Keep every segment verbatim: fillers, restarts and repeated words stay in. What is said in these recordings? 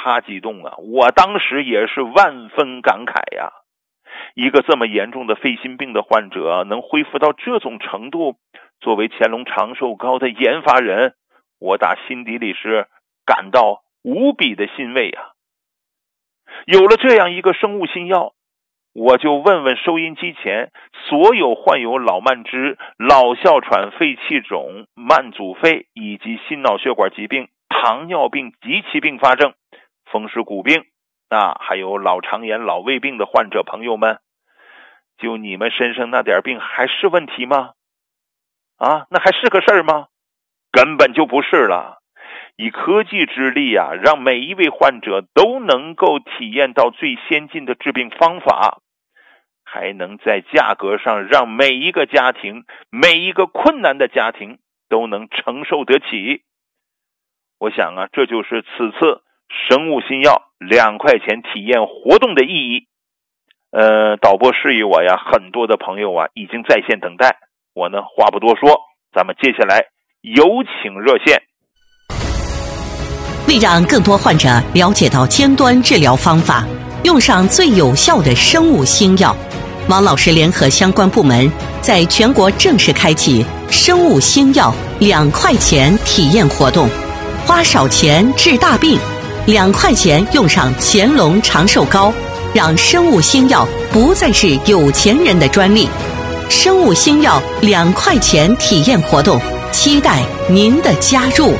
他激动啊，我当时也是万分感慨呀。一个这么严重的肺心病的患者能恢复到这种程度，作为乾隆长寿膏的研发人，我打心底里是感到无比的欣慰啊。有了这样一个生物新药，我就问问收音机前所有患有老慢支、老哮喘、肺气肿、慢阻肺以及心脑血管疾病、糖尿病及其并发症、风湿骨病，啊，还有老肠炎、老胃病的患者朋友们，就你们身上那点病还是问题吗？啊，那还是个事儿吗？根本就不是了。以科技之力啊，让每一位患者都能够体验到最先进的治病方法，还能在价格上让每一个家庭、每一个困难的家庭都能承受得起。我想啊，这就是此次生物新药两块钱体验活动的意义。呃，导播示意我呀，很多的朋友啊已经在线等待。我呢话不多说，咱们接下来有请热线。 为让更多患者了解到尖端治疗方法，用上最有效的生物新药，王老师联合相关部门在全国正式开启生物新药两块钱体验活动，花少钱治大病，两块钱用上乾隆长寿膏，让生物新药不再是有钱人的专利。生物新药两块钱体验活动，期待您的加入。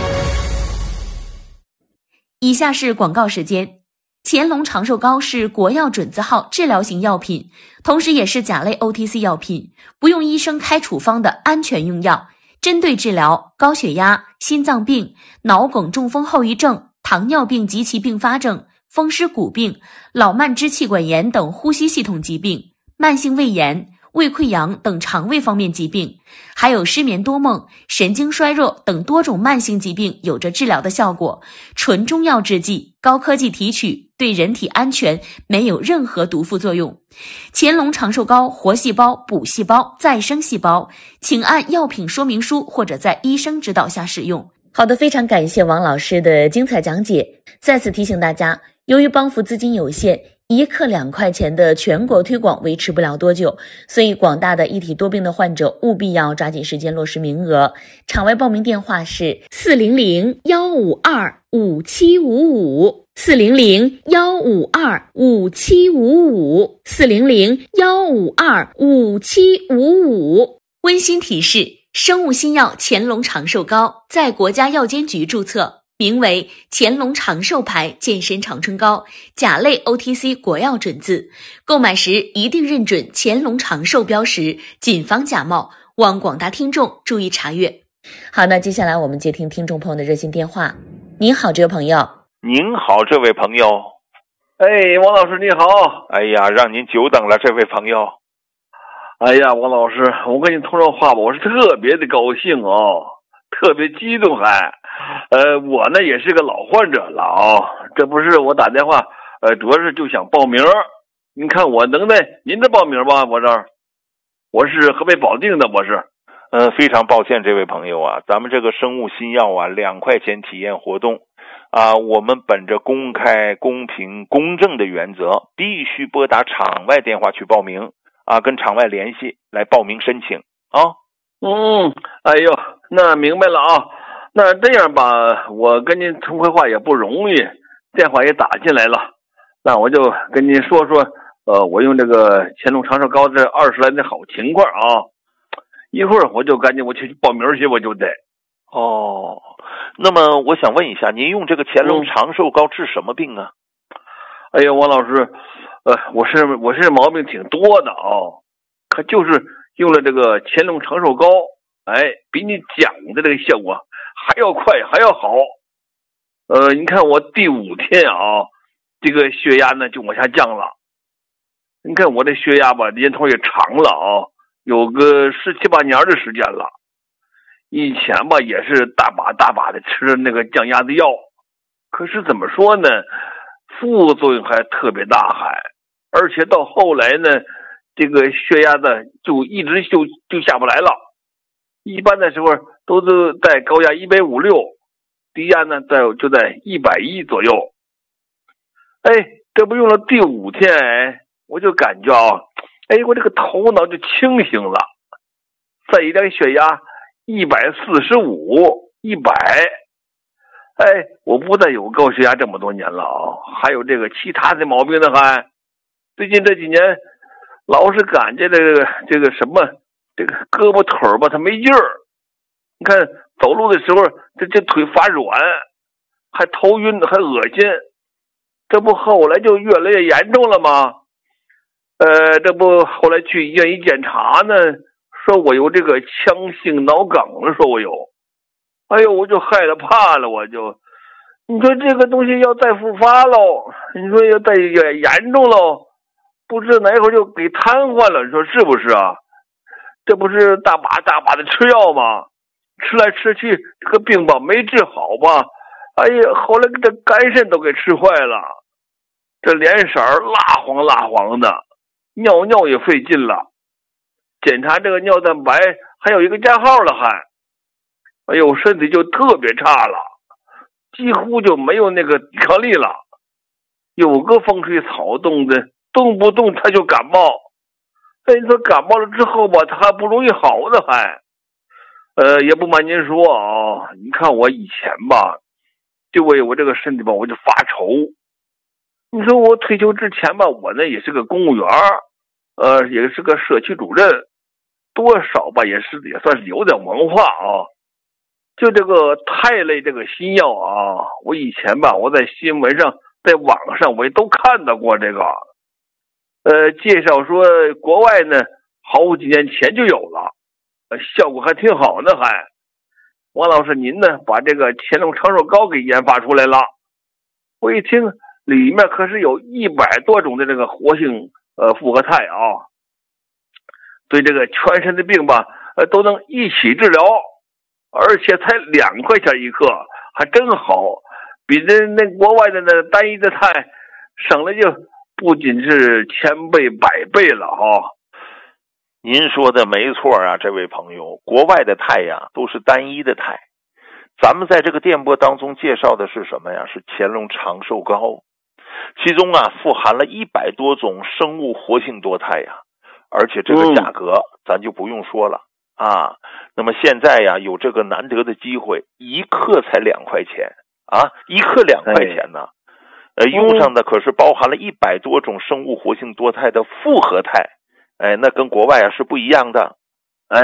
以下是广告时间。乾隆长寿膏是国药准字号治疗型药品，同时也是甲类 O T C 药品，不用医生开处方的安全用药，针对治疗高血压、心脏病、脑梗、中风后遗症、糖尿病及其并发症、风湿骨病、老慢支气管炎等呼吸系统疾病、慢性胃炎、胃溃疡等肠胃方面疾病，还有失眠多梦、神经衰弱等多种慢性疾病有着治疗的效果。纯中药制剂，高科技提取，对人体安全，没有任何毒副作用。乾隆长寿膏活细胞、补细胞、再生细胞，请按药品说明书或者在医生指导下使用。好的，非常感谢王老师的精彩讲解。再次提醒大家，由于帮扶资金有限，一克两块钱的全国推广维持不了多久，所以广大的一体多病的患者务必要抓紧时间落实名额。场外报名电话是四零零幺五二五七五五，四零零幺五二五七五五，四零零幺五二五七五五。温馨提示：生物新药乾隆长寿膏在国家药监局注册，名为乾隆长寿牌健身长春膏，甲类 O T C 国药准字，购买时一定认准乾隆长寿标识，谨防假冒，望广大听众注意查阅。好，那接下来我们接听听众朋友的热线电话。您好，这位朋友。 您好，这位朋友。 哎，王老师你好。 哎呀，让您久等了，这位朋友。 哎呀，王老师，我跟你通上话吧，我是特别的高兴哦，特别激动还。呃，我呢也是个老患者了啊、哦，这不是我打电话，呃，主要是就想报名。您看我能在您这报名吧？我这儿，我是河北保定的，我是。 呃，非常抱歉，这位朋友啊，咱们这个生物新药啊，两块钱体验活动啊，我们本着公开、公平、公正的原则，必须拨打场外电话去报名啊，跟场外联系来报名申请啊。 嗯，哎呦，那明白了啊。那这样吧，我跟您通回话也不容易，电话也打进来了，那我就跟您说说，呃，我用这个乾隆长寿膏这二十来的好情况啊。一会儿我就赶紧我去报名去，我就得。 哦，那么我想问一下，您用这个乾隆长寿膏治什么病啊？ 哎呀，王老师，呃，我是我是毛病挺多的啊，可就是用了这个乾隆长寿膏，哎，比你讲的这个效果还要快还要好。呃，你看我第五天啊，这个血压呢就往下降了。你看我这血压吧，年头也长了啊，有个十七八年的时间了。以前吧也是大把大把的吃那个降压的药，可是怎么说呢，副作用还特别大还，而且到后来呢，这个血压呢就一直就就下不来了。一般的时候都是在高压一百五十六，低压呢在就在一百一左右。 哎，这不用了第五天，哎，我就感觉啊，哎，我这个头脑就清醒了。再一量血压一百四十五，一百，哎，我不再有高血压这么多年了啊，还有这个其他的毛病呢，还最近这几年老是感觉这个这个什么这个胳膊腿吧，它没劲儿。你看走路的时候，这这腿发软，还头晕，还恶心。这不后来就越来越严重了吗？呃，这不后来去医院一检查呢，说我有这个腔性脑梗了，说我有。哎呦，我就害了怕了，我就，你说这个东西要再复发喽，你说要再严重喽，不知哪一会儿就给瘫痪了，你说是不是啊？这不是大把大把的吃药吗？吃来吃去，这个病吧没治好吧？哎呀，后来这肝肾都给吃坏了，这脸色蜡黄蜡黄的，尿尿也费劲了。检查这个尿蛋白还有一个加号了还，哎呦，身体就特别差了，几乎就没有那个抵抗力了。有个风吹草动的，动不动他就感冒。哎，你说感冒了之后吧，他还不容易好的还。呃，也不瞒您说啊，你看我以前吧，就为我这个身体吧，我就发愁。你说我退休之前吧，我呢也是个公务员，呃，也是个社区主任，多少吧也是也算是有点文化啊。就这个肽类这个新药啊，我以前吧，我在新闻上、在网上我也都看到过这个，呃，介绍说国外呢好几年前就有了。效果还挺好呢，还王老师您呢把这个乾隆长寿膏给研发出来了，我一听里面可是有一百多种的这个活性呃复合肽啊，对这个全身的病吧呃都能一起治疗，而且才两块钱一克，还真好，比那那国外的那单一的肽省了就不仅是千倍百倍了哈。 您说的没错啊，这位朋友，国外的肽呀都是单一的肽，咱们在这个电波当中介绍的是什么呀？是乾隆长寿膏，其中啊富含了一百多种生物活性多肽呀，而且这个价格、嗯、咱就不用说了啊。那么现在呀有这个难得的机会，一克才两块钱啊，一克两块钱呢，呃，用上的可是包含了一百多种生物活性多肽的复合肽。哎，那跟国外啊是不一样的。 哎，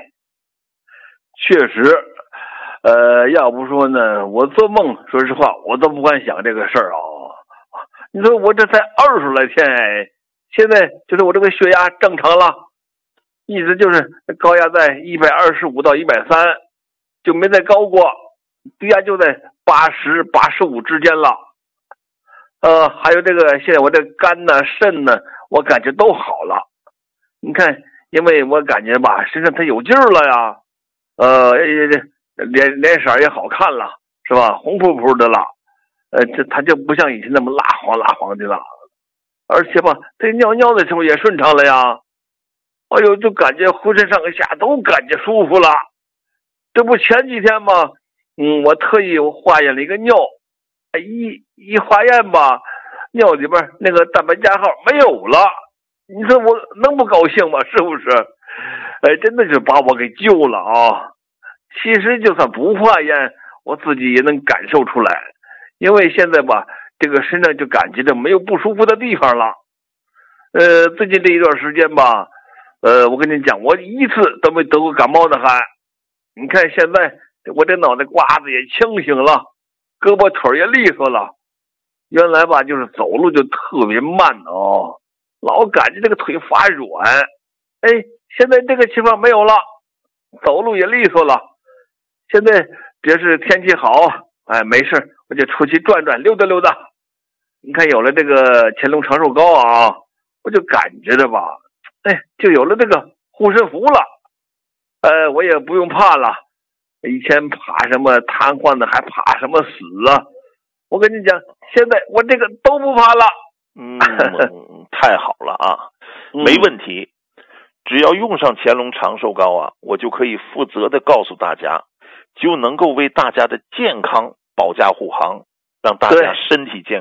确实，呃，要不说呢，我做梦，说实话，我都不敢想这个事儿啊。你说我这才二十来天，哎，现在就是我这个血压正常了，一直就是高压在一百二十五到一百三，就没再高过，低压就在八十、八十五之间了。呃，还有这个，现在我这肝呢、肾呢，我感觉都好了。你看，因为我感觉吧，身上它有劲儿了呀，呃，脸脸色也好看了，是吧？红扑扑的了，呃，这它就不像以前那么蜡黄蜡黄的了，而且吧，这尿尿的时候也顺畅了呀。哎呦，就感觉浑身上下都感觉舒服了。这不前几天嘛，嗯，我特意化验了一个尿，一一化验吧，尿里边那个蛋白加号没有了。你说我能不高兴吗？是不是？哎，真的是把我给救了啊！其实就算不化验，我自己也能感受出来，因为现在吧，这个身上就感觉着没有不舒服的地方了。呃，最近这一段时间吧，呃，我跟你讲，我一次都没得过感冒的还。你看现在我这脑袋瓜子也清醒了，胳膊腿也利索了。原来吧，就是走路就特别慢哦。老感觉这个腿发软，哎，现在这个情况没有了，走路也利索了。现在别是天气好，哎，没事我就出去转转溜达溜达。你看有了这个乾隆长寿膏啊，我就感觉着吧，哎，就有了这个护身符了，呃，我也不用怕了。以前怕什么瘫痪的，还怕什么死啊？我跟你讲，现在我这个都不怕了。 嗯，太好了啊，没问题。只要用上乾隆长寿膏啊，我就可以负责的告诉大家，就能够为大家的健康保驾护航，让大家身体健康。